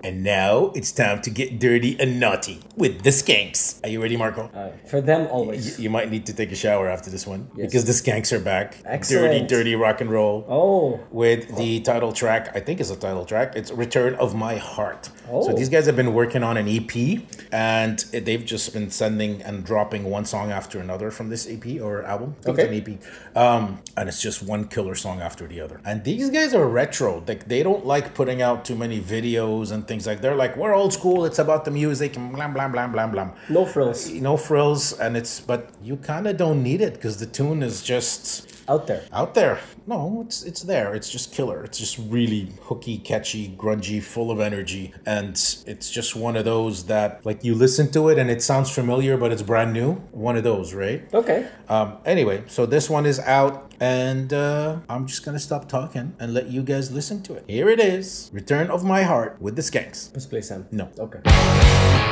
And now it's time to get dirty and naughty with the Skanks. Are you ready, Marco? For them, always. You might need to take a shower after this one. Yes. Because the Skanks are back. Excellent. Dirty rock and roll. Oh. With the title track, I think it's a title track. It's Return of My Heart. Oh. So these guys have been working on an EP, and they've just been sending and dropping one song after another from this EP or album. I think Okay. it's an EP. And it's just one killer song after the other. And these guys are retro. Like, they don't like putting out too many videos and things like. They're like, we're old school. It's about the music and blam blam blam blam blam. No frills. No frills, and but you kind of don't need it because the tune is just Out there. out there. No, it's there. It's just killer. It's just really hooky, catchy, grungy, full of energy, and it's just one of those that, like, you listen to it and it sounds familiar, but it's brand new. One of those, right? Okay. Anyway, so this one is out, and I'm just gonna stop talking and let you guys listen to it. Here it is, Return of My Heart with the Skanks. Let's play Sam. No. Okay.